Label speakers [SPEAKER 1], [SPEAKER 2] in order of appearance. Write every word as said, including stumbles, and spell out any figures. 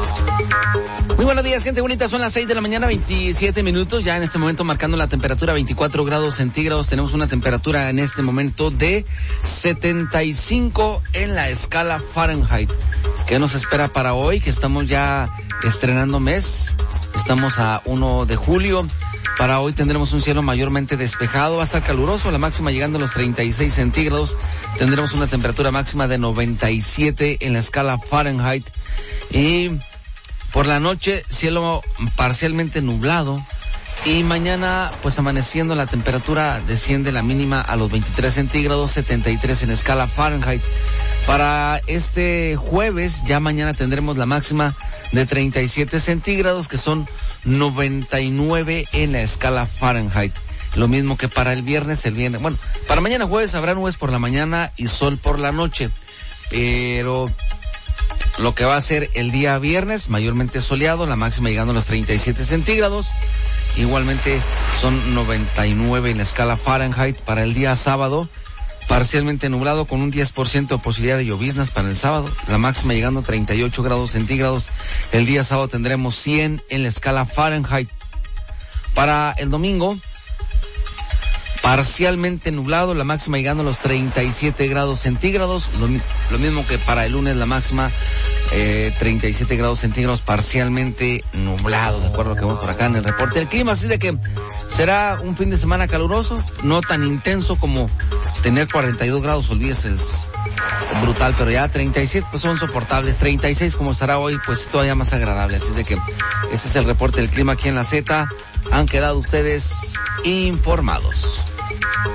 [SPEAKER 1] Muy buenos días, gente bonita. Son las seis de la mañana, veintisiete minutos. Ya en este momento marcando la temperatura veinticuatro grados centígrados. Tenemos una temperatura en este momento de setenta y cinco en la escala Fahrenheit. ¿Qué nos espera para hoy? Que estamos ya estrenando mes. Estamos a uno de julio. Para hoy tendremos un cielo mayormente despejado. Va a estar caluroso, la máxima llegando a los treinta y seis centígrados. Tendremos una temperatura máxima de noventa y siete en la escala Fahrenheit. Y por la noche, cielo parcialmente nublado. Y mañana, pues amaneciendo, la temperatura desciende la mínima a los veintitrés centígrados, setenta y tres en escala Fahrenheit. Para este jueves, ya mañana tendremos la máxima de treinta y siete centígrados, que son noventa y nueve en la escala Fahrenheit. Lo mismo que para el viernes, el viernes. Bueno, para mañana jueves habrá nubes por la mañana y sol por la noche. Pero lo que va a ser el día viernes, mayormente soleado, la máxima llegando a los treinta y siete centígrados. Igualmente son noventa y nueve en la escala Fahrenheit. Para el día sábado, parcialmente nublado con un diez por ciento de posibilidad de lloviznas para el sábado. La máxima llegando a treinta y ocho grados centígrados. El día sábado tendremos cien en la escala Fahrenheit. Para el domingo, parcialmente nublado, la máxima llegando a los treinta y siete grados centígrados. Lo, lo mismo que para el lunes, la máxima eh, treinta y siete grados centígrados, parcialmente nublado, de acuerdo a lo que vemos por acá en el reporte del clima. Así de que será un fin de semana caluroso, no tan intenso como tener cuarenta y dos grados, olvídese, es brutal, pero ya treinta y siete pues son soportables. Treinta y seis como estará hoy, pues todavía más agradable. Así de que este es el reporte del clima aquí en la Z. Han quedado ustedes informados.